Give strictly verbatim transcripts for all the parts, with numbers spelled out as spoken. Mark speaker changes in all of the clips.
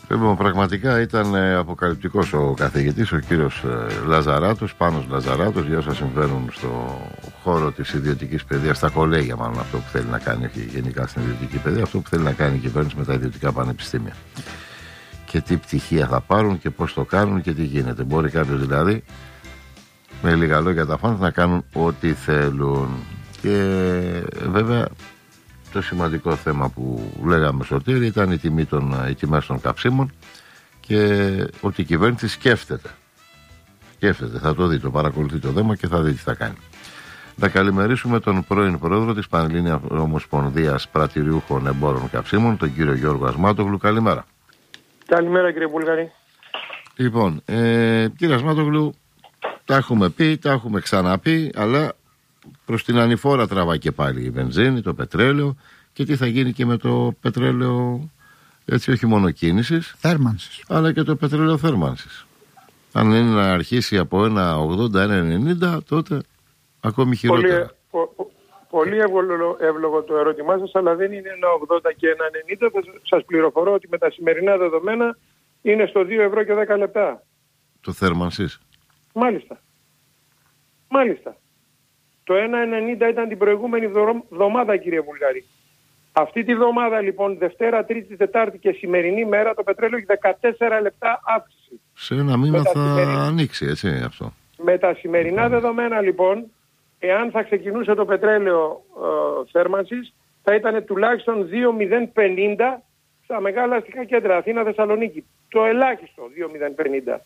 Speaker 1: Λοιπόν, πραγματικά ήταν αποκαλυπτικός ο καθηγητής, ο κύριος Λαζαράτος, Πάνος Λαζαράτος, για όσα συμβαίνουν στο χώρο της ιδιωτικής παιδείας, στα κολέγια μάλλον, αυτό που θέλει να κάνει, όχι γενικά στην ιδιωτική παιδεία, αυτό που θέλει να κάνει η κυβέρνηση με τα ιδιωτικά πανεπιστήμια. Και τι πτυχία θα πάρουν και πώς το κάνουν και τι γίνεται. Μπορεί κάποιος δηλαδή, με λίγα λόγια τα φάνη, να κάνουν ό,τι θέλουν. Και βέβαια το σημαντικό θέμα που λέγαμε, Σωτήρη, ήταν η τιμή των, οι τιμές των καυσίμων και ότι η κυβέρνηση σκέφτεται. Σκέφτεται, θα το δει, το παρακολουθεί το θέμα και θα δει τι θα κάνει. Να καλημερίσουμε τον πρώην πρόεδρο της Πανελλήνιας Ομοσπονδίας Πρατηριούχων Εμπόρων Καυσίμων, τον κύριο Γιώργο Ασμάτογλου. Καλημέρα.
Speaker 2: Καλημέρα, κύριε Βουλγαρή.
Speaker 1: Λοιπόν, ε, κύριε Ασμάτογλου, τα έχουμε πει, τα έχουμε ξαναπεί, αλλά προς την ανηφόρα τραβά και πάλι η βενζίνη, το πετρέλαιο, και τι θα γίνει και με το πετρέλαιο, έτσι, όχι μόνο κίνησης,
Speaker 3: θέρμανσης, αλλά
Speaker 1: και το πετρέλαιο θέρμανσης. Αν είναι να αρχίσει από ένα ογδόντα ένα ενενήντα, τότε ακόμη χειρότερα.
Speaker 2: Πολύ, πο, πολύ εύλογο, εύλογο το ερώτημά σας, αλλά δεν είναι ένα ογδόντα και ένα ενενήντα. Σας πληροφορώ ότι με τα σημερινά δεδομένα είναι στο δύο ευρώ και δέκα λεπτά.
Speaker 1: Το θέρμανσης.
Speaker 2: Μάλιστα. Μάλιστα. Το ένα ενενήντα ήταν την προηγούμενη εβδομάδα, κύριε Βουλγαρή. Αυτή τη βδομάδα λοιπόν, Δευτέρα, Τρίτη, Τετάρτη και σημερινή μέρα, το πετρέλαιο έχει δεκατέσσερα λεπτά αύξηση.
Speaker 1: Σε ένα μήνα θα σημερινή... ανοίξει, έτσι, αυτό.
Speaker 2: Με τα σημερινά δεδομένα λοιπόν, εάν θα ξεκινούσε το πετρέλαιο ε, θέρμανσης, θα ήταν τουλάχιστον δύο μηδέν πενήντα στα μεγάλα αστικά κέντρα, Αθήνα, Θεσσαλονίκη. Το ελάχιστο δύο μηδέν πενήντα.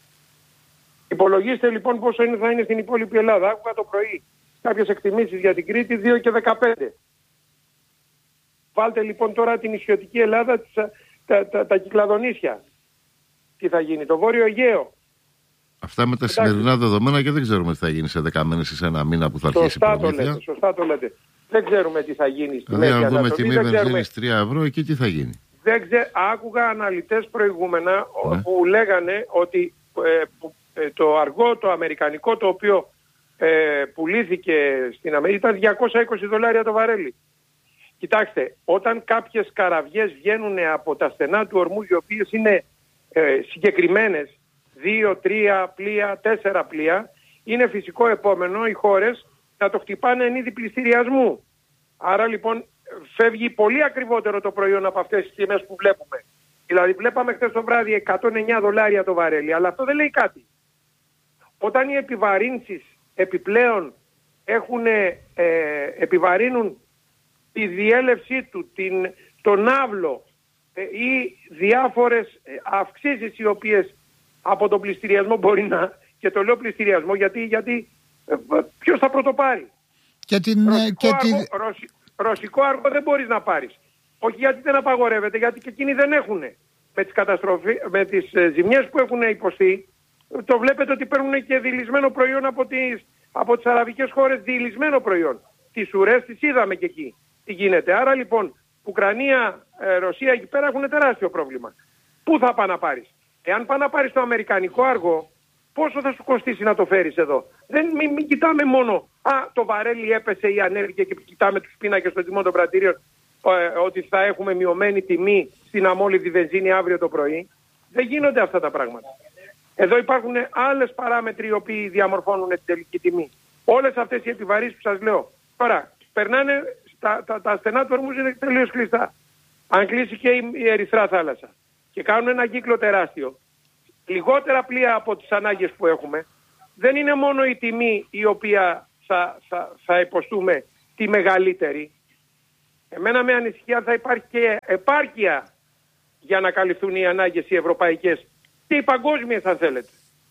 Speaker 2: Υπολογίστε λοιπόν πόσο είναι, θα είναι στην υπόλοιπη Ελλάδα. Άκουγα το πρωί κάποιες εκτιμήσεις για την Κρήτη, δύο και δεκαπέντε. Βάλτε λοιπόν τώρα την νησιωτική Ελλάδα, τα, τα, τα, τα Κυκλαδονήσια. Τι θα γίνει, το Βόρειο Αιγαίο.
Speaker 1: Αυτά με τα Εντάξει. σημερινά δεδομένα και δεν ξέρουμε τι θα γίνει σε δέκα μήνες ή σε ένα μήνα που θα αρχίσει η προμήθεια.
Speaker 2: Το λέτε, σωστά το λέτε. Δεν ξέρουμε τι θα γίνει στη
Speaker 1: δηλαδή,
Speaker 2: Μέση
Speaker 1: αν δούμε
Speaker 2: Ανατολή.
Speaker 1: τιμή βενζίνης τρία ευρώ, εκεί τι θα γίνει.
Speaker 2: Δεν ξέ... Άκουγα αναλυτές προηγούμενα ναι. που λέγανε ότι ε, που, ε, το αργό, το αμερικανικό, το οποίο ε, πουλήθηκε στην Αμερική, ήταν διακόσια είκοσι δολάρια το βαρέλι. Κοιτάξτε, όταν κάποιες καραβιές βγαίνουν από τα στενά του ορμού, οι οποίες είναι ε, συγκεκριμένες, δύο, τρία πλοία, τέσσερα πλοία, είναι φυσικό επόμενο οι χώρες να το χτυπάνε εν είδη πληστηριασμού. Άρα λοιπόν φεύγει πολύ ακριβότερο το προϊόν από αυτές τις τιμές που βλέπουμε. Δηλαδή βλέπαμε χθες το βράδυ εκατόν εννιά δολάρια το βαρέλι, αλλά αυτό δεν λέει κάτι. Όταν οι επιβαρύνσεις επιπλέον έχουν, ε, επιβαρύνουν τη διέλευσή του, την, τον άβλο ε, ή διάφορες αυξήσεις οι οποίες από τον πληστηριασμό μπορεί να, και το λέω πληστηριασμό γιατί, γιατί ε, ποιος θα πρωτοπάρει.
Speaker 3: Και την,
Speaker 2: ρωσικό,
Speaker 3: και
Speaker 2: αργό,
Speaker 3: τη...
Speaker 2: ρωσι, ρωσικό αργό δεν μπορείς να πάρεις. Όχι γιατί δεν απαγορεύεται, γιατί και εκείνοι δεν έχουν. Με τις, με τις ε, ζημιές που έχουν υποστεί, το βλέπετε ότι παίρνουν και διηλυσμένο προϊόν από τις, από τις αραβικές χώρες, διηλυσμένο προϊόν. Τις ουρές τις είδαμε και εκεί. Τι γίνεται. Άρα λοιπόν, Ουκρανία, ε, Ρωσία εκεί πέρα έχουν τεράστιο πρόβλημα. Πού θα πά να πάρεις. Εάν πά να πάρεις το αμερικανικό αργό, πόσο θα σου κοστίσει να το φέρεις εδώ. Δεν, μην, μην κοιτάμε μόνο, α, το βαρέλι έπεσε ή ανέβηκε και κοιτάμε τους πίνακες των τιμών των πρατήριων, ε, ότι θα έχουμε μειωμένη τιμή στην αμόλυβδη βενζίνη αύριο το πρωί. Δεν γίνονται αυτά τα πράγματα. Εδώ υπάρχουν άλλες παράμετροι οι οποίοι διαμορφώνουν την τελική τιμή. Όλες αυτές οι επιβαρύσεις που σας λέω. Τώρα, περνάνε, στα, τα, τα στενά του ορμούς είναι τελείως κλειστά. Αν κλείσει και η, η Ερυθρά θάλασσα και κάνουν ένα κύκλο τεράστιο, λιγότερα πλοία από τις ανάγκες που έχουμε, δεν είναι μόνο η τιμή η οποία θα, θα, θα υποστούμε τη μεγαλύτερη. Εμένα με ανησυχία θα υπάρχει και επάρκεια για να καλυφθούν οι ανάγκες οι ευρωπαϊκές και οι παγκόσμιες αν θέλετε.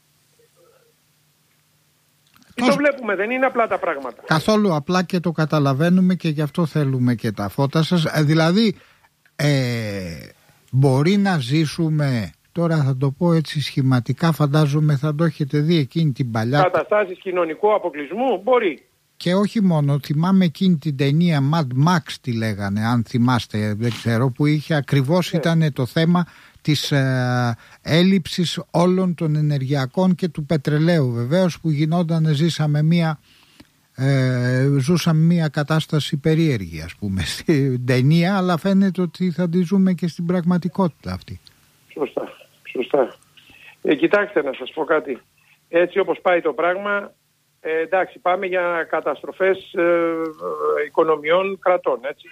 Speaker 2: Και το βλέπουμε, δεν είναι απλά τα πράγματα.
Speaker 3: Καθόλου απλά και το καταλαβαίνουμε και γι' αυτό θέλουμε και τα φώτα σας. Δηλαδή ε, μπορεί να ζήσουμε, τώρα θα το πω έτσι σχηματικά, φαντάζομαι θα το έχετε δει εκείνη την παλιά
Speaker 2: καταστάσεις κοινωνικού αποκλεισμού, μπορεί. Και
Speaker 3: όχι μόνο, θυμάμαι εκείνη την ταινία Mad Max τη λέγανε, αν θυμάστε, δεν ξέρω, που είχε ακριβώς yeah. ήταν το θέμα της ε, έλλειψης όλων των ενεργειακών και του πετρελαίου βεβαίως, που γινόταν, ζήσαμε μία ε, ζούσαμε μία κατάσταση περίεργη ας πούμε στην ταινία, αλλά φαίνεται ότι θα τη ζούμε και στην πραγματικότητα αυτή.
Speaker 2: Σωστά. Σωστά. Ε, κοιτάξτε να σας πω κάτι. Έτσι όπως πάει το πράγμα, ε, εντάξει, πάμε για καταστροφές ε, ε, οικονομιών κρατών, έτσι.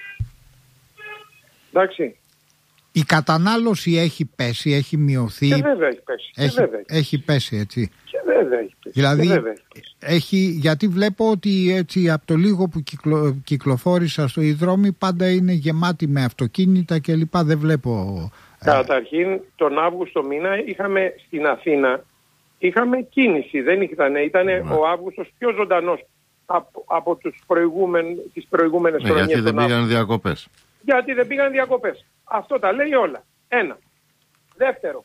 Speaker 2: Εντάξει.
Speaker 3: Η κατανάλωση έχει πέσει, έχει μειωθεί.
Speaker 2: Και βέβαια έχει πέσει.
Speaker 3: Έχει,
Speaker 2: και βέβαια.
Speaker 3: έχει πέσει, έτσι.
Speaker 2: Και βέβαια έχει πέσει.
Speaker 3: Δηλαδή,
Speaker 2: και βέβαια έχει πέσει.
Speaker 3: Έχει, γιατί βλέπω ότι έτσι από το λίγο που κυκλο, κυκλοφόρησα στο οι δρόμοι πάντα είναι γεμάτοι με αυτοκίνητα και λοιπά. Δεν βλέπω...
Speaker 2: Καταρχήν τον Αύγουστο μήνα είχαμε στην Αθήνα είχαμε κίνηση. Δεν ήταν, ήταν yeah. ο Αύγουστος πιο ζωντανός από, από τους προηγούμεν, τις προηγούμενες
Speaker 1: ναι,
Speaker 2: χρονιές.
Speaker 1: Γιατί δεν πήγαν διακοπές.
Speaker 2: Γιατί δεν πήγαν διακοπές. Αυτό τα λέει όλα. Ένα. Δεύτερο.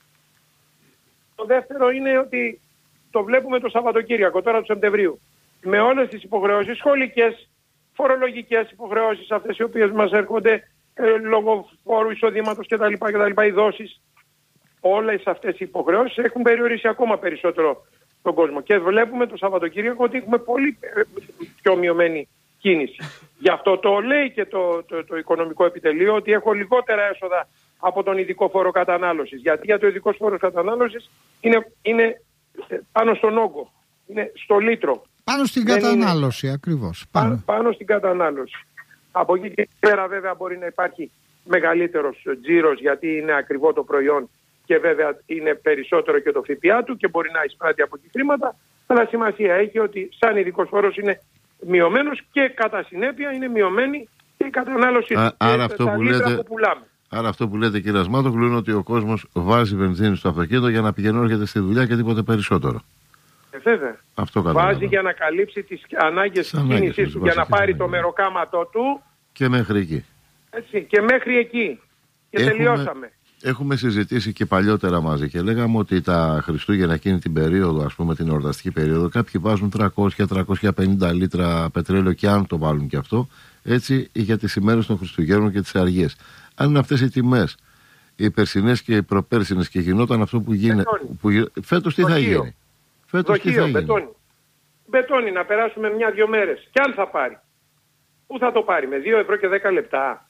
Speaker 2: Το δεύτερο είναι ότι το βλέπουμε το Σαββατοκύριακο τώρα του Σεπτεμβρίου. Με όλες τις υποχρεώσεις σχολικές, φορολογικές υποχρεώσεις αυτές οι οποίες μας έρχονται ε, λόγω φόρου εισοδήματος κτλ. κτλ. Οι δόσεις. Όλες αυτές οι υποχρεώσεις έχουν περιορίσει ακόμα περισσότερο τον κόσμο. Και βλέπουμε το Σαββατοκύριακο ότι έχουμε πολύ πιο μειωμένη κίνηση. Γι' αυτό το λέει και το, το, το οικονομικό επιτελείο ότι έχω λιγότερα έσοδα από τον ειδικό φόρο κατανάλωσης. Γιατί για το ειδικό φόρο κατανάλωσης είναι, είναι πάνω στον όγκο, είναι στο λίτρο.
Speaker 3: Πάνω στην δεν κατανάλωση είναι... ακριβώς.
Speaker 2: Πάνω. Πάνω, πάνω στην κατανάλωση. Από εκεί και πέρα βέβαια μπορεί να υπάρχει μεγαλύτερος τζίρος γιατί είναι ακριβό το προϊόν και βέβαια είναι περισσότερο και το ΦΠΑ του και μπορεί να εισπράττει από εκεί χρήματα. Αλλά σημασία έχει ότι σαν ειδικός φόρος είναι μειωμένος και κατά συνέπεια είναι μειωμένη και η κατανάλωση του.
Speaker 1: Άρα αυτό που λέτε...
Speaker 2: που πουλάμε.
Speaker 1: Άρα αυτό που λέτε κύριε Ασμάτογλου είναι ότι ο κόσμος βάζει βενζίνη στο αυτοκίνητο για να πηγαίνει έρχεται στη δουλειά και τίποτε περισσότερο.
Speaker 2: Ε, βέβαια.
Speaker 1: Αυτό
Speaker 2: βάζει για να καλύψει τις ανάγκες της κίνησης του, για να πάρει το μεροκάματό του.
Speaker 1: Και μέχρι εκεί.
Speaker 2: Έτσι, και μέχρι εκεί. Και έχουμε, τελειώσαμε.
Speaker 1: Έχουμε συζητήσει και παλιότερα μαζί και λέγαμε ότι τα Χριστούγεννα εκείνη την περίοδο, ας πούμε την εορταστική περίοδο, κάποιοι βάζουν τριακόσια με τριακόσια πενήντα λίτρα πετρέλαιο και αν το βάλουν και αυτό, έτσι για τις ημέρες των Χριστουγέννων και τις αργίες. Αν είναι αυτές οι τιμές, οι περσινές και οι προπέρσινες και γινόταν αυτό που γίνεται, φέτος τι θα γίνει. Φέτος τι θα γίνει.
Speaker 2: Μπετόνι. Μπετόνι να περάσουμε μια-δυο μέρες. Και αν θα πάρει. Πού θα το πάρει, με δύο ευρώ και δέκα λεπτά.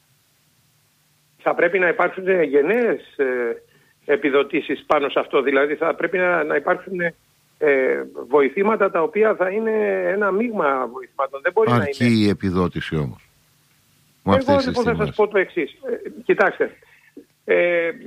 Speaker 2: Θα πρέπει να υπάρξουν γενναίες ε, επιδοτήσεις πάνω σε αυτό. Δηλαδή θα πρέπει να, να υπάρξουν ε, βοηθήματα τα οποία θα είναι ένα μείγμα βοηθημάτων. Δεν μπορεί
Speaker 1: αρκεί
Speaker 2: να είναι.
Speaker 1: η επιδότηση όμως.
Speaker 2: Εγώ λοιπόν θα σας πω το εξής. Ε, κοιτάξτε. Ε, ε,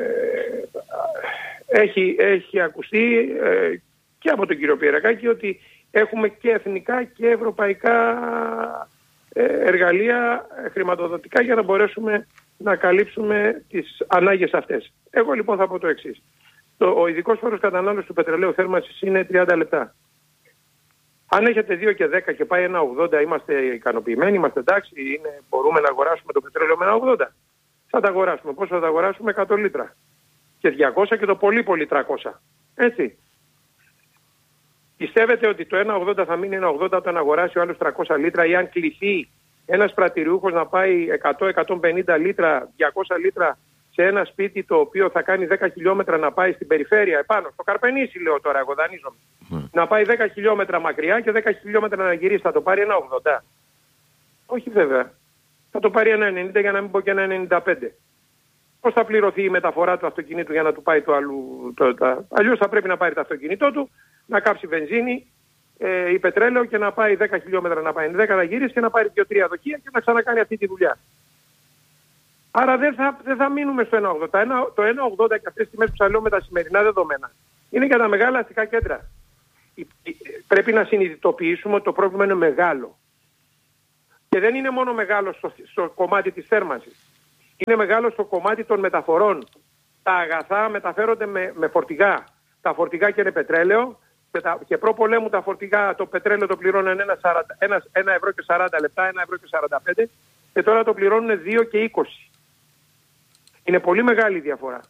Speaker 2: έχει, έχει ακουστεί ε, και από τον κύριο Πιερακάκη ότι έχουμε και εθνικά και ευρωπαϊκά ε, εργαλεία χρηματοδοτικά για να μπορέσουμε να καλύψουμε τις ανάγκες αυτές. Εγώ λοιπόν θα πω το εξής. Το, ο ειδικός φόρος κατανάλωσης του πετρελαίου θέρμανσης είναι τριάντα λεπτά. Αν έχετε δύο και δέκα και πάει ένα ογδόντα είμαστε ικανοποιημένοι, είμαστε εντάξει, είναι, μπορούμε να αγοράσουμε το πετρέλαιο με ένα ογδόντα. Θα τα αγοράσουμε. Πόσο θα τα αγοράσουμε? εκατό λίτρα. Και διακόσια και το πολύ πολύ τριακόσια. Έτσι. Πιστεύετε ότι το ένα ογδόντα θα μείνει ένα ογδόντα όταν αγοράσει ο άλλος τριακόσια λίτρα ή αν κληθεί ένας πρατηριούχος να πάει εκατό με εκατόν πενήντα λίτρα, διακόσια λίτρα σε ένα σπίτι το οποίο θα κάνει δέκα χιλιόμετρα να πάει στην περιφέρεια επάνω, στο Καρπενήσι λέω τώρα, εγώ δανείζομαι. Mm. Να πάει δέκα χιλιόμετρα μακριά και δέκα χιλιόμετρα να γυρίσει, θα το πάρει ένα ογδόντα? Όχι βέβαια. Θα το πάρει ένα ενενήντα για να μην πω και ένα ενενήντα πέντε. Πώς θα πληρωθεί η μεταφορά του αυτοκινήτου για να του πάει το αλλού? Το, το, αλλιώς θα πρέπει να πάρει το αυτοκίνητό του, να κάψει βενζίνη ε, ή πετρέλαιο και να πάει δέκα χιλιόμετρα να πάει δέκα να γυρίσει και να πάρει δύο τρία δοκία και να ξανακάνει αυτή τη δουλειά. Άρα δεν θα, δεν θα μείνουμε στο ένα ογδόντα. Το ένα ογδόντα και αυτές τις τιμές που σας λέω με τα σημερινά δεδομένα είναι για τα μεγάλα αστικά κέντρα. Πρέπει να συνειδητοποιήσουμε ότι το πρόβλημα είναι μεγάλο. Και δεν είναι μόνο μεγάλο στο, στο κομμάτι της θέρμανσης. Είναι μεγάλο στο κομμάτι των μεταφορών. Τα αγαθά μεταφέρονται με, με φορτηγά. Τα φορτηγά και είναι πετρέλαιο. Και, τα, και προπολέμου τα φορτηγά, το πετρέλαιο το πληρώνουν ένα ευρώ και σαράντα λεπτά, ένα ευρώ και σαράντα πέντε και τώρα το πληρώνουν δύο και είκοσι. Είναι πολύ μεγάλη η διαφορά.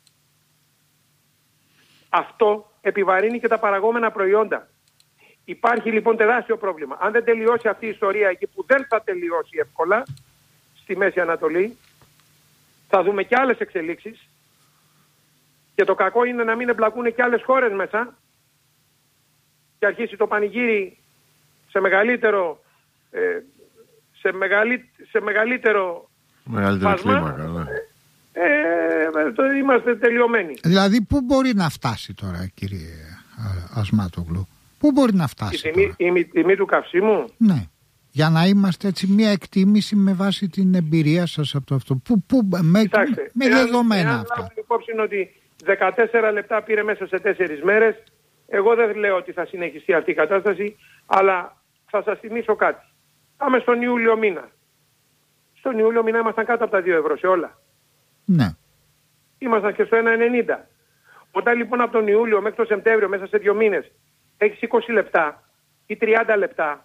Speaker 2: Αυτό επιβαρύνει και τα παραγόμενα προϊόντα. Υπάρχει λοιπόν τεράστιο πρόβλημα. Αν δεν τελειώσει αυτή η ιστορία εκεί που δεν θα τελειώσει εύκολα στη Μέση Ανατολή, θα δούμε και άλλες εξελίξεις και το κακό είναι να μην εμπλακούν και άλλες χώρες μέσα και αρχίσει το πανηγύρι σε μεγαλύτερο ε, σε, μεγαλύ, σε μεγαλύτερο
Speaker 1: μεγαλύτερη κλίμακα, ναι.
Speaker 2: Ε, ε, είμαστε τελειωμένοι.
Speaker 3: Δηλαδή πού μπορεί να φτάσει τώρα, κύριε Ασμάτογλου, πού μπορεί να φτάσει
Speaker 2: η τιμή, η, η τιμή του καυσίμου?
Speaker 3: Ναι, για να είμαστε έτσι μια εκτίμηση με βάση την εμπειρία σας από το αυτό. Πού, πού, με,
Speaker 2: Κοιτάξτε,
Speaker 3: με
Speaker 2: εάν,
Speaker 3: δεδομένα
Speaker 2: εάν
Speaker 3: αυτά.
Speaker 2: Εάν υπόψη είναι ότι δεκατέσσερα λεπτά πήρε μέσα σε τέσσερις μέρες, εγώ δεν λέω ότι θα συνεχιστεί αυτή η κατάσταση, αλλά θα σας θυμίσω κάτι. Πάμε στον Ιούλιο μήνα. Στον Ιούλιο μήνα ήμασταν κάτω από τα δύο ευρώ σε όλα.
Speaker 3: Ναι.
Speaker 2: Ήμασταν και στο ένα ενενήντα. Όταν λοιπόν από τον Ιούλιο μέχρι τον Σεπτέμβριο, μέσα σε δύο μήνες, έχεις είκοσι λεπτά ή τριάντα λεπτά,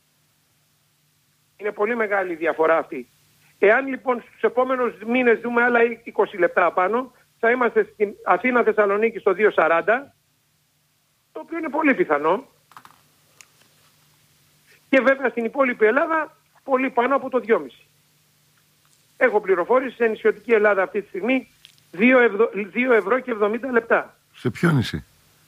Speaker 2: είναι πολύ μεγάλη η διαφορά αυτή. Εάν λοιπόν στους επόμενους μήνες δούμε άλλα είκοσι λεπτά πάνω, θα είμαστε στην Αθήνα Θεσσαλονίκη στο δύο σαράντα, το οποίο είναι πολύ πιθανό. Και βέβαια στην υπόλοιπη Ελλάδα πολύ πάνω από το δυόμισι. Έχω πληροφόρηση σε νησιωτική Ελλάδα αυτή τη στιγμή δύο ευρώ και εβδομήντα λεπτά.
Speaker 1: Σε ποιο νησί?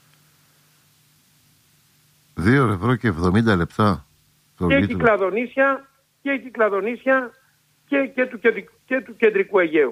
Speaker 1: δύο ευρώ και εβδομήντα λεπτά. Το
Speaker 2: και η Κυκλαδονήσια και η Κυκλαδονήσια και, και, του, και, και του κεντρικού Αιγαίου.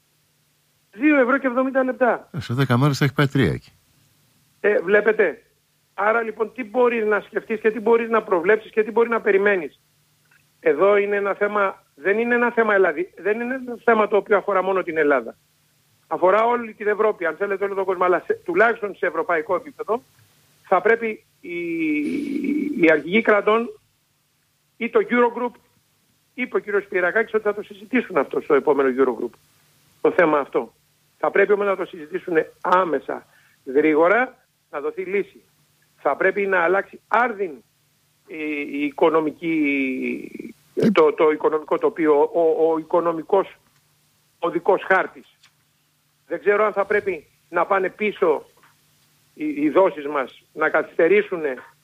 Speaker 2: δύο ευρώ και εβδομήντα λεπτά.
Speaker 1: Ε, σε δέκα μέρες θα έχει πάει τρία εκεί.
Speaker 2: Ε, βλέπετε. Άρα λοιπόν τι μπορείς να σκεφτείς και τι μπορείς να προβλέψεις και τι μπορείς να περιμένεις. Εδώ είναι ένα θέμα, δεν είναι ένα θέμα ελλαδι, δεν είναι ένα θέμα το οποίο αφορά μόνο την Ελλάδα. Αφορά όλη την Ευρώπη, αν θέλετε όλο τον κόσμο, αλλά σε, τουλάχιστον σε ευρωπαϊκό επίπεδο θα πρέπει οι, οι αρχηγοί κρατών ή το Eurogroup, είπε ο κ. Σπυρακάκης ότι θα το συζητήσουν αυτό στο επόμενο Eurogroup, το θέμα αυτό. Θα πρέπει όμως να το συζητήσουν άμεσα, γρήγορα, να δοθεί λύση. Θα πρέπει να αλλάξει άρδιν η, η οικονομική, το, το οικονομικό τοπίο, ο, ο οικονομικός οδικός χάρτης. Δεν ξέρω αν θα πρέπει να πάνε πίσω οι, οι δόσεις μας, να καθυστερήσουν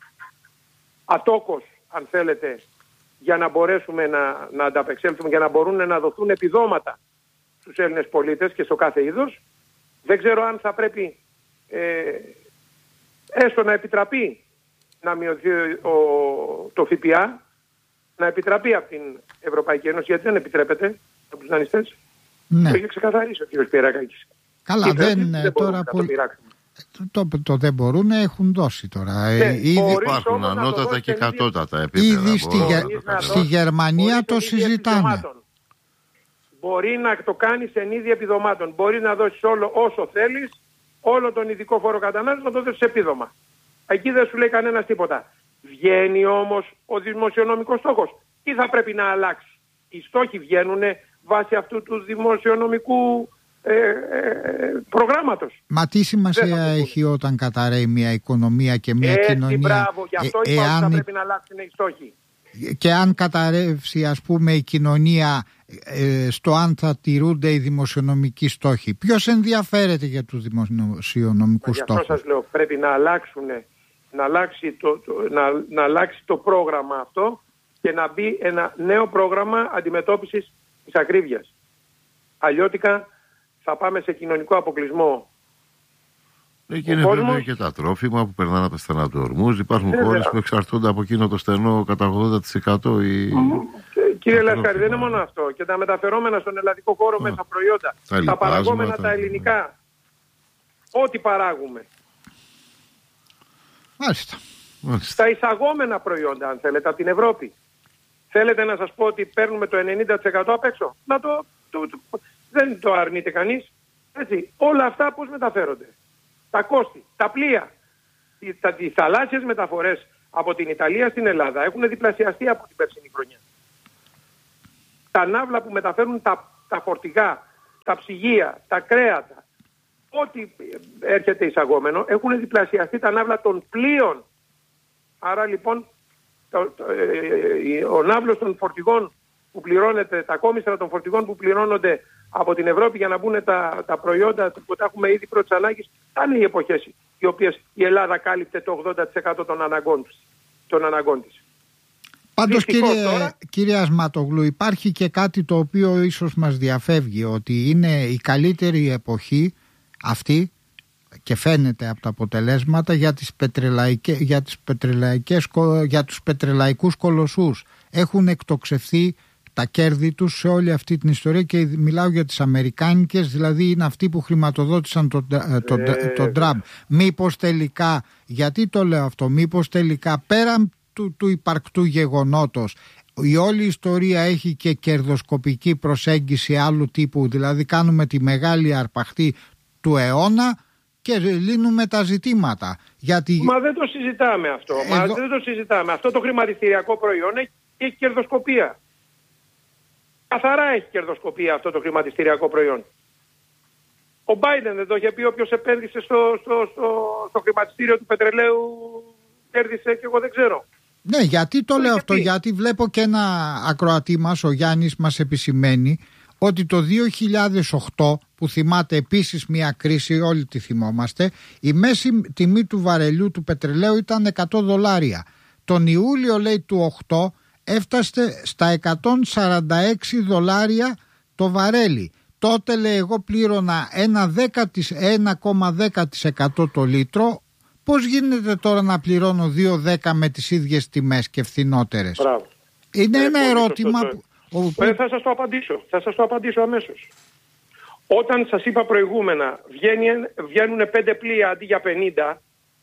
Speaker 2: ατόκως, αν θέλετε, για να μπορέσουμε να, να ανταπεξέλθουμε, για να μπορούν να δοθούν επιδόματα στους Έλληνες πολίτες και στο κάθε είδος. Δεν ξέρω αν θα πρέπει ε, έστω να επιτραπεί να μειωθεί ο, το ΦΠΑ, να επιτραπεί από την Ευρωπαϊκή Ένωση, γιατί δεν επιτρέπεται από τους δανειστές.
Speaker 3: Ναι.
Speaker 2: Το είχε ξεκαθαρίσει ο κ. Σπυρακάκης.
Speaker 3: Καλά, δεν, δεν τώρα
Speaker 2: πολύ...
Speaker 3: το, το, το δεν μπορούν, έχουν δώσει τώρα.
Speaker 2: Ναι,
Speaker 3: ήδη
Speaker 1: υπάρχουν ανώτατα και κατώτατα επίπεδα.
Speaker 3: Ήδη στη, γε... στη Γερμανία το συζητάνε.
Speaker 2: Μπορεί να το κάνεις εν είδη επιδομάτων. Μπορεί να δώσεις όλο όσο θέλεις, όλο τον ειδικό φόρο κατανάλωσης να το δώσεις επίδομα. Εκεί δεν σου λέει κανένας τίποτα. Βγαίνει όμως ο δημοσιονομικός στόχος. Τι θα πρέπει να αλλάξει? Οι στόχοι βγαίνουν βάσει αυτού του δημοσιονομικού ε, ε, προγράμματος.
Speaker 3: Μα τι σημασία έχει όταν καταραίει μια οικονομία και μια
Speaker 2: Έτσι,
Speaker 3: κοινωνία?
Speaker 2: Μπράβο, γι' αυτό
Speaker 3: ε,
Speaker 2: είπα ότι θα
Speaker 3: εάν...
Speaker 2: πρέπει να αλλάξουν οι στόχοι.
Speaker 3: Και αν καταρρεύσει, ας πούμε, η κοινωνία ε, στο αν θα τηρούνται οι δημοσιονομικοί στόχοι, ποιος ενδιαφέρεται για τους δημοσιονομικούς
Speaker 2: Γι'
Speaker 3: στόχους?
Speaker 2: αυτό σας λέω, πρέπει να αλλάξουν, να αλλάξει το, το, να, να αλλάξει το πρόγραμμα αυτό και να μπει ένα νέο πρόγραμμα αντιμετώπισης της ακρίβειας. Αλλιώτικα θα πάμε σε κοινωνικό αποκλεισμό.
Speaker 1: Εκεί είναι βέβαια και τα τρόφιμα που περνάνε από τα στενά του ορμούς. Υπάρχουν
Speaker 2: ε,
Speaker 1: χώρες που εξαρτώνται από εκείνο το στενό κατά ογδόντα τοις εκατό. Η...
Speaker 2: Κύριε Λασκάρη, δεν είναι μόνο αυτό. Και τα μεταφερόμενα στον ελλαδικό χώρο Α, μέσα προϊόντα. Τα, τα παραγόμενα τα ελληνικά. Ό,τι παράγουμε.
Speaker 3: Μάλιστα.
Speaker 1: Μάλιστα.
Speaker 2: Τα εισαγόμενα προϊόντα, αν θέλετε, από την Ευρώπη. Θέλετε να σας πω ότι παίρνουμε το ενενήντα τοις εκατό απ' έξω? Να το, το, το, δεν το αρνείται κανείς. Έτσι. Όλα αυτά πώς μεταφέρονται? Τα κόστη, τα πλοία, οι, τα, οι θαλάσσιες μεταφορές από την Ιταλία στην Ελλάδα έχουν διπλασιαστεί από την περσινή χρονιά. Τα ναύλα που μεταφέρουν τα, τα φορτηγά, τα ψυγεία, τα κρέατα, ό,τι έρχεται εισαγόμενο, έχουν διπλασιαστεί τα ναύλα των πλοίων. Άρα λοιπόν το, το, ε, ο ναύλος των φορτηγών που πληρώνεται, τα κόμιστρα των φορτηγών που πληρώνονται από την Ευρώπη για να μπουν τα, τα προϊόντα που τα έχουμε ήδη πρώτης ανάγκης, θα είναι οι εποχές οι οποίες η Ελλάδα κάλυπτε το ογδόντα τοις εκατό των αναγκών της. Των αναγκών της.
Speaker 3: Πάντως κύριε, τώρα... κύριε Ασματογλου, υπάρχει και κάτι το οποίο ίσως μας διαφεύγει, ότι είναι η καλύτερη εποχή αυτή και φαίνεται από τα αποτελέσματα για, τις πετρελαϊκές, για, τις πετρελαϊκές, για τους πετρελαϊκούς κολοσσούς. Έχουν εκτοξευθεί τα κέρδη τους σε όλη αυτή την ιστορία, και μιλάω για τις αμερικάνικες, δηλαδή είναι αυτοί που χρηματοδότησαν τον το, το, το Τραμπ. Μήπως τελικά, γιατί το λέω αυτό, μήπως τελικά πέραν του, του υπαρκτού γεγονότος η όλη ιστορία έχει και κερδοσκοπική προσέγγιση άλλου τύπου, δηλαδή κάνουμε τη μεγάλη αρπαχτή του αιώνα και λύνουμε τα ζητήματα. Γιατί...
Speaker 2: Μα δεν το συζητάμε αυτό. Εδώ... Μα δεν το συζητάμε. Αυτό το χρηματιστηριακό προϊόν έχει, έχει κερδοσκοπία. Καθαρά έχει κερδοσκοπία αυτό το χρηματιστηριακό προϊόν. Ο Μπάιντεν δεν το είχε πει, όποιος επένδυσε στο, στο, στο, στο χρηματιστήριο του πετρελαίου κέρδισε, και εγώ δεν ξέρω.
Speaker 3: Ναι, γιατί το, το λέω αυτό, πει. Γιατί βλέπω και ένα ακροατή μας, ο Γιάννης, μας επισημαίνει ότι το δύο χιλιάδες οκτώ, που θυμάται επίσης μια κρίση, όλοι τη θυμόμαστε, η μέση τιμή του βαρελιού του πετρελαίου ήταν εκατό δολάρια. Τον Ιούλιο, λέει, του οκτώ έφτασε στα εκατόν σαράντα έξι δολάρια το βαρέλι. Τότε, λέει, εγώ πλήρωνα ένα κόμμα δέκα τοις εκατό το λίτρο. Πώς γίνεται τώρα να πληρώνω δύο κόμμα δέκα με τις ίδιες τιμές και φθηνότερες?
Speaker 2: Μπράβο.
Speaker 3: Είναι
Speaker 2: ε,
Speaker 3: ένα ερώτημα που...
Speaker 2: που... Ε, θα σας το απαντήσω. Θα σας το απαντήσω αμέσως. Όταν σας είπα προηγούμενα, βγαίνουν πέντε πλοία αντί για πενήντα,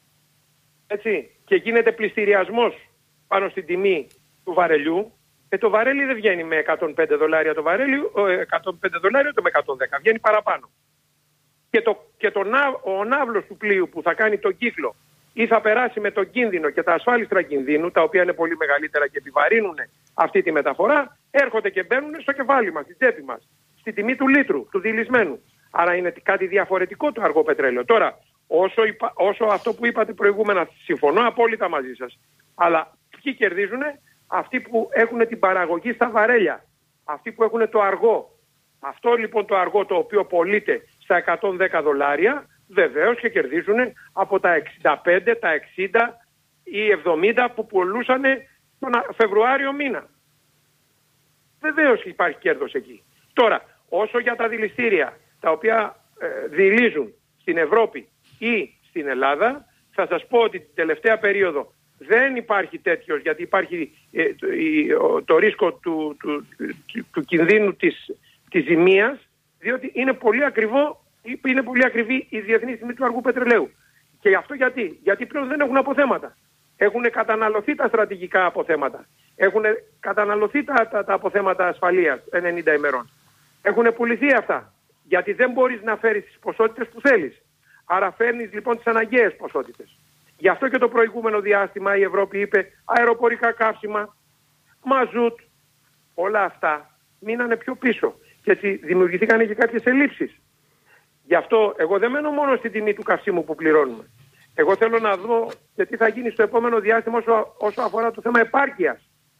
Speaker 2: έτσι, και γίνεται πληστηριασμός πάνω στην τιμή του βαρελιού, και το βαρέλι δεν βγαίνει με εκατόν πέντε δολάρια το βαρέλι, εκατόν πέντε δολάρια το με εκατόν δέκα, βγαίνει παραπάνω. Και, το, και το, ο ναύλος του πλοίου που θα κάνει τον κύκλο ή θα περάσει με τον κίνδυνο και τα ασφάλιστρα κινδύνου, τα οποία είναι πολύ μεγαλύτερα και επιβαρύνουν αυτή τη μεταφορά, έρχονται και μπαίνουν στο κεφάλι μας, στην τσέπη μας, στη τιμή του λίτρου, του διηλυσμένου. Άρα είναι κάτι διαφορετικό το αργό πετρέλαιο. Τώρα, όσο, υπα, όσο αυτό που είπατε προηγούμενα, συμφωνώ απόλυτα μαζί σας, αλλά ποιοι κερδίζουν? Αυτοί που έχουν την παραγωγή στα βαρέλια, αυτοί που έχουν το αργό. Αυτό λοιπόν το αργό, το οποίο πωλείται στα εκατόν δέκα δολάρια, βεβαίως και κερδίζουν από τα εξήντα πέντε, τα εξήντα ή εβδομήντα που πουλούσαν τον Φεβρουάριο μήνα. Βεβαίως υπάρχει κέρδος εκεί. Τώρα, όσο για τα δηληστήρια τα οποία ε, δηλίζουν στην Ευρώπη ή στην Ελλάδα, θα σας πω ότι την τελευταία περίοδο δεν υπάρχει τέτοιος, γιατί υπάρχει ε, το, η, το ρίσκο του, του, του, του κινδύνου της, της ζημίας, διότι είναι πολύ ακριβό, είναι πολύ ακριβή η διεθνή τιμή του αργού πετρελαίου. Και γι' αυτό γιατί, γιατί πλέον δεν έχουν αποθέματα. Έχουν καταναλωθεί τα στρατηγικά αποθέματα. Έχουν καταναλωθεί τα, τα, τα αποθέματα ασφαλείας ενενήντα ημερών. Έχουν πουληθεί αυτά. Γιατί δεν μπορείς να φέρεις τις ποσότητες που θέλεις. Άρα φέρνεις λοιπόν τις αναγκαίες ποσότητες. Γι' αυτό και το προηγούμενο διάστημα η Ευρώπη είπε αεροπορικά καύσιμα, μαζούτ, όλα αυτά μείνανε πιο πίσω. Και έτσι δημιουργηθήκαν και κάποιες ελλείψεις. Γι' αυτό εγώ δεν μένω μόνο στην τιμή του καυσίμου που πληρώνουμε. Εγώ θέλω να δω και τι θα γίνει στο επόμενο διάστημα όσο, όσο αφορά το θέμα επάρκειας.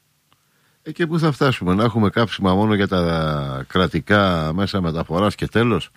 Speaker 1: Ε, και πού θα φτάσουμε, να έχουμε κάψιμα μόνο για τα κρατικά μέσα μεταφοράς και τέλος?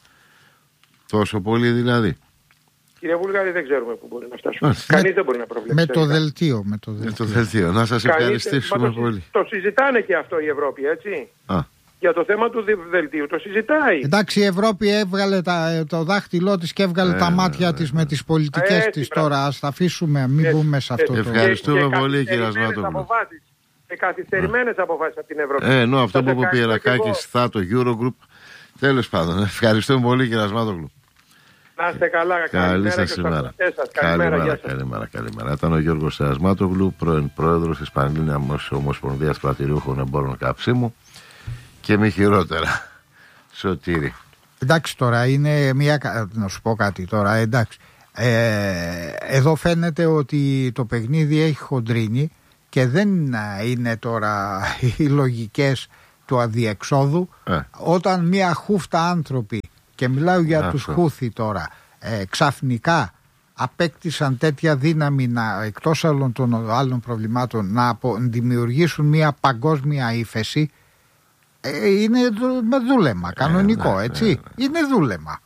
Speaker 1: Τόσο πολύ δηλαδή?
Speaker 2: Κύριε Βουλγάρη, δεν ξέρουμε πού μπορεί να φτάσουμε. Κανείς δεν μπορεί να προβλέψει.
Speaker 3: Με το δελτίο. Με το
Speaker 1: δελτίο. Με το δελτίο. Να σας ευχαριστήσουμε
Speaker 2: Κανείς,
Speaker 1: πολύ.
Speaker 2: Το, το συζητάνε και αυτό η Ευρώπη, έτσι.
Speaker 1: Α.
Speaker 2: Για το θέμα του δελτίου το συζητάει.
Speaker 3: Εντάξει, η Ευρώπη έβγαλε τα, το δάχτυλό της και έβγαλε ε, τα μάτια ε, της με τις πολιτικές ε, της τώρα. Ας τα αφήσουμε, μην μπούμε σε αυτό.
Speaker 1: Ευχαριστούμε
Speaker 2: το...
Speaker 1: πολύ, κύριε Ασμάτογλου.
Speaker 2: Και καθυστερημένες αποφάσεις από την Ευρώπη.
Speaker 1: Ε, ενώ αυτό που είπε ο Πιερακάκης θα το Eurogroup. Τέλος πάντων, ευχαριστούμε πολύ, κύριε Ασμάτογλου.
Speaker 2: Να είστε καλά,
Speaker 1: καλή σας ημέρα. Καλημέρα, καλημέρα, καλημέρα. Ήταν ο Γιώργος Ασμάτογλου, πρώην πρόεδρος της Πανελλήνιας Ομοσπονδίας Πρατηριούχων Εμπόρων Καυσίμου. Και μη χειρότερα, Σωτήρη.
Speaker 3: Εντάξει, τώρα είναι μια. Να σου πω κάτι τώρα, εντάξει. Ε, εδώ φαίνεται ότι το παιχνίδι έχει χοντρίνει και δεν είναι τώρα οι λογικές του αδιεξόδου. Ε. Όταν μια χούφτα άνθρωποι, και μιλάω για αυτό. Τους Χούθη τώρα, ε, ξαφνικά απέκτησαν τέτοια δύναμη να, εκτός άλλων των άλλων προβλημάτων, να απο, δημιουργήσουν μια παγκόσμια ύφεση. Ε, είναι με δούλεμα, κανονικό, ε, ναι, έτσι. Ναι, ναι. Είναι δούλεμα.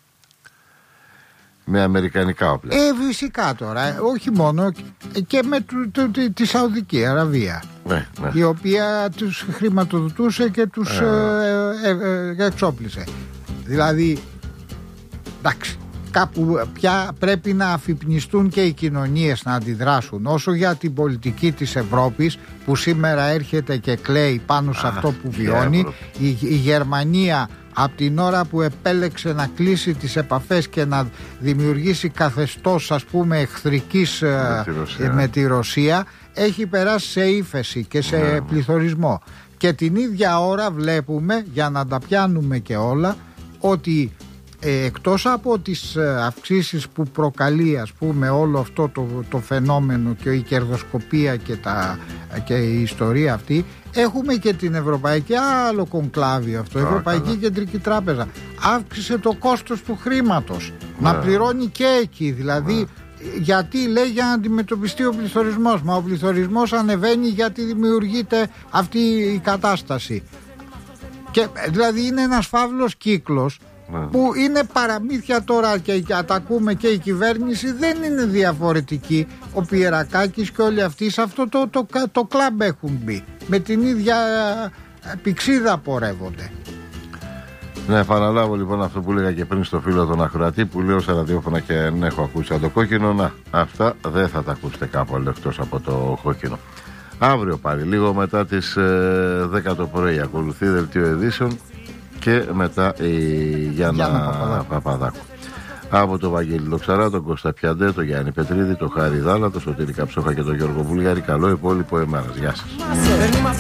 Speaker 1: Με αμερικανικά όπλα.
Speaker 3: Ε, φυσικά τώρα, ε, όχι μόνο, και με του, του, του, τη Σαουδική Αραβία.
Speaker 1: Ναι, ναι.
Speaker 3: Η οποία τους χρηματοδοτούσε και τους ε, ε, ε, ε, εξόπλισε. Δηλαδή, εντάξει, κάπου πια πρέπει να αφυπνιστούν και οι κοινωνίες να αντιδράσουν. Όσο για την πολιτική της Ευρώπης που σήμερα έρχεται και κλαίει πάνω σε Α, αυτό που βιώνει, η, η Γερμανία από την ώρα που επέλεξε να κλείσει τις επαφές και να δημιουργήσει καθεστώς, ας πούμε, εχθρικής με τη Ρωσία, με τη Ρωσία, έχει περάσει σε ύφεση και σε ναι, πληθωρισμό. Και την ίδια ώρα βλέπουμε, για να τα πιάνουμε και όλα, ότι ε, εκτός από τις αυξήσεις που προκαλεί, ας πούμε, όλο αυτό το, το φαινόμενο και η κερδοσκοπία και, τα, και η ιστορία αυτή, έχουμε και την Ευρωπαϊκή, άλλο κονκλάβι αυτό, η Ευρωπαϊκή καλά. Κεντρική Τράπεζα αύξησε το κόστος του χρήματος, ναι. να πληρώνει και εκεί, δηλαδή ναι. γιατί λέει για να αντιμετωπιστεί ο πληθωρισμός, μα ο πληθωρισμός ανεβαίνει γιατί δημιουργείται αυτή η κατάσταση, και δηλαδή είναι ένας φαύλος κύκλος ναι. που είναι παραμύθια τώρα και τα ακούμε, και η κυβέρνηση δεν είναι διαφορετική. Ο Πιερακάκης και όλοι αυτοί σε αυτό το, το, το, το κλαμπ έχουν μπει, με την ίδια πηξίδα πορεύονται.
Speaker 1: Να επαναλάβω λοιπόν αυτό που λέγα και πριν στο φίλο τον ακροατή που λέω σε ραδιόφωνα και δεν έχω ακούσει το κόκκινο. Να, αυτά δεν θα τα ακούσετε κάπου άλλο εκτός από το κόκκινο. Αύριο πάλι, λίγο μετά τις ε, δέκα το πρωί, ακολουθεί δελτίο ειδήσεων και μετά η Γιάννα, Γιάννα Παπαδάκου. Παπαδάκου. Από το Βαγγέλη Λοξαρά, τον Κώστα Πιαντέ, τον Γιάννη Πετρίδη, τον Χάρη Δάλα, τον Σωτήρη Καψόχα και τον Γιώργο Βουλγάρη. Καλό υπόλοιπο ημέρας. Γεια σας.